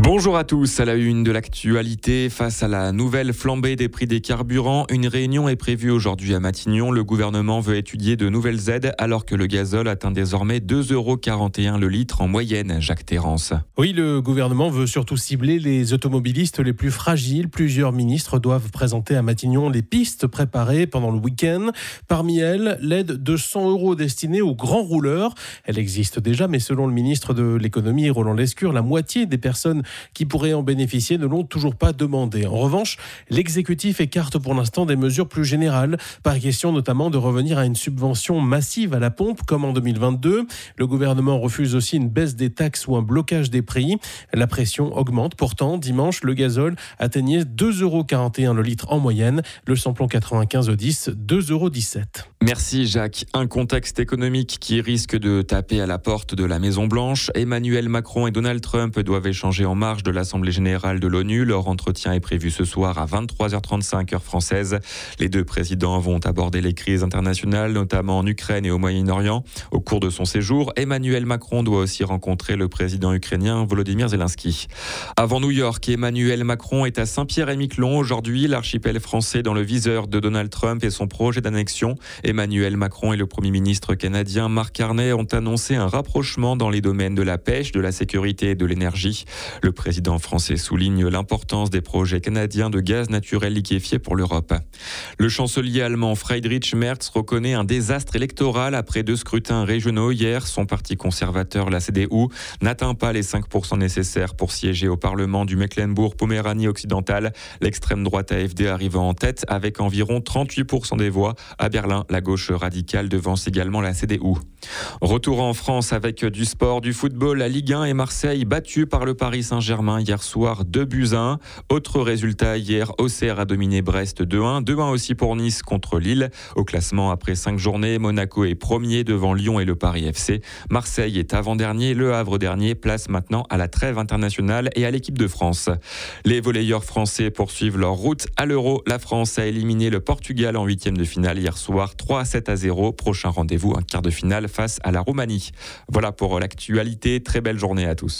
Bonjour à tous, à la une de l'actualité, face à la nouvelle flambée des prix des carburants, une réunion est prévue aujourd'hui à Matignon. Le gouvernement veut étudier de nouvelles aides alors que le gazole atteint désormais 2,41 € le litre en moyenne, Jacques Terrance. Oui, le gouvernement veut surtout cibler les automobilistes les plus fragiles. Plusieurs ministres doivent présenter à Matignon les pistes préparées pendant le week-end. Parmi elles, l'aide de 100 € destinée aux grands rouleurs. Elle existe déjà, mais selon le ministre de l'économie, Roland Lescure, la moitié des personnes qui pourraient en bénéficier ne l'ont toujours pas demandé. En revanche, l'exécutif écarte pour l'instant des mesures plus générales. Pas question notamment de revenir à une subvention massive à la pompe comme en 2022. Le gouvernement refuse aussi une baisse des taxes ou un blocage des prix. La pression augmente. Pourtant, dimanche, le gazole atteignait 2,41 € le litre en moyenne. Le samplon 95 E10, 2,17 €. Merci Jacques. Un contexte économique qui risque de taper à la porte de la Maison-Blanche. Emmanuel Macron et Donald Trump doivent échanger en marge de l'Assemblée générale de l'ONU. Leur entretien est prévu ce soir à 23h35 heure française. Les deux présidents vont aborder les crises internationales, notamment en Ukraine et au Moyen-Orient. Au cours de son séjour, Emmanuel Macron doit aussi rencontrer le président ukrainien Volodymyr Zelensky. Avant New York, Emmanuel Macron est à Saint-Pierre-et-Miquelon. Aujourd'hui, l'archipel français dans le viseur de Donald Trump et son projet d'annexion. Emmanuel Macron et le Premier ministre canadien Mark Carney ont annoncé un rapprochement dans les domaines de la pêche, de la sécurité et de l'énergie. Le président français souligne l'importance des projets canadiens de gaz naturel liquéfié pour l'Europe. Le chancelier allemand Friedrich Merz reconnaît un désastre électoral après 2 scrutins régionaux hier. Son parti conservateur, la CDU, n'atteint pas les 5% nécessaires pour siéger au Parlement du Mecklembourg-Poméranie occidentale. L'extrême droite AfD arrivant en tête avec environ 38% des voix. À Berlin, la gauche radicale devance également la CDU. Retour en France avec du sport, du football, la Ligue 1 et Marseille battus par le Paris Saint-Germain hier soir 2-1. Autre résultat hier, Auxerre a dominé Brest 2-1. 2-1 aussi pour Nice contre Lille. Au classement après 5 journées, Monaco est premier devant Lyon et le Paris FC. Marseille est avant-dernier, Le Havre dernier, place maintenant à la trêve internationale et à l'équipe de France. Les volleyeurs français poursuivent leur route à l'Euro. La France a éliminé le Portugal en 8e de finale hier soir 3-7-0. Prochain rendez-vous, un quart de finale face à la Roumanie. Voilà pour l'actualité. Très belle journée à tous.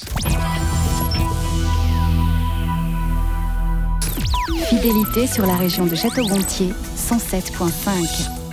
Fidélité sur la région de Château-Gontier, 107.5.